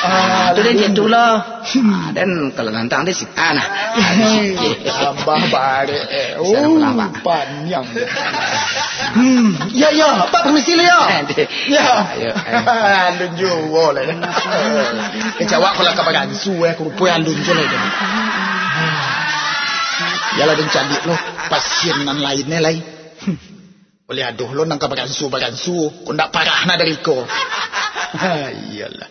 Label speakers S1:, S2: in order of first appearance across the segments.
S1: Itu dia gitulah. Dan kalau nantang dia sitan lah.
S2: Abah bare. Panjang. Ya, Pak permisi lah ya. Ya. Andun juga lah. Kejawab kalau kabaran su kurupu andun juga lah. Yalah dan candik lo pasien nan lainnya lai. Boleh aduh lo nang kabaran su kau ndak parah na dari ko. Iyalah.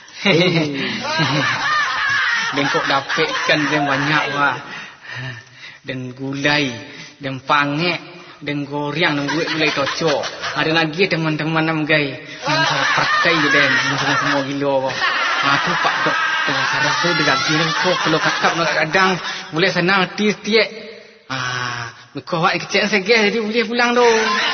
S3: Dan kok dapatkan yang banyak wah. Dan gulai, dan pangek, dan goreng, dan gulai tocok. Ada lagi teman-teman nam gay. Yang pakai je dan semua gila wah. Aku pak doktor saraf tu dekat sini kok kalau kakak nak kadang boleh senang tiap. Kau awak kecil saja jadi boleh pulang tu.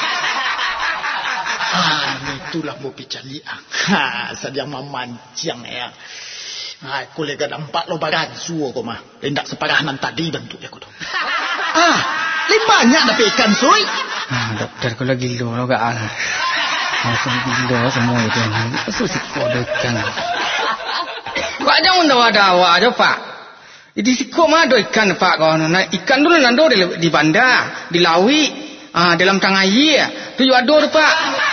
S2: Itulah mau picali sadia mamancang ya. Aku lega nampak lo bagan suo kau mah. Tidak separah nan tadi bentuk aku tu. Lebih banyak dah ikan soi.
S3: Doktor kalau gila lo gak Aku gila semua itu. Susik kau ikan. Pak jangan dawa-dawa aja pak. Di sikok mah ada ikan pak kau. Ikan dulu nando di bandar, di lawi, dalam tang air. Tu juga ada pak.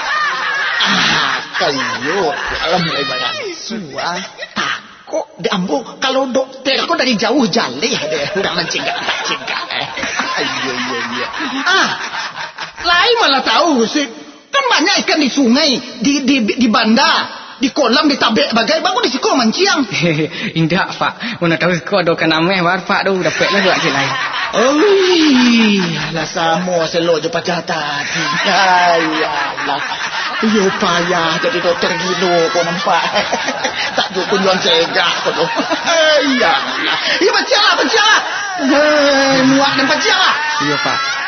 S2: Kayu dalam mulai bagan suah. Takut diambil kalau dokter aku dari jauh jalih deh. Udah mencegah. Iya. Lain malah tahu sih. Kan banyak ikan di sungai, di bandar. Di kolam ditabek bagai bagus di siko manciang.
S3: Indah pak. Mana tahu siko ada kan ameh war pak tu dapatlah buat je lain.
S2: Lah samo selo je pacah tadi. Ayalah. Yo payah jadi dokter gilo kau nampak. Tak dukun jual cegak kau tu. Ayalah. Ya bacalah. Muak dan bacalah.
S3: Iya pak.